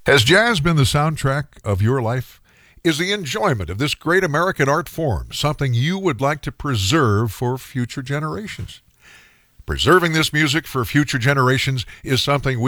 Has jazz been the soundtrack of your life? Is the enjoyment of this great American art form something you would like to preserve for future generations? Preserving this music for future generations is something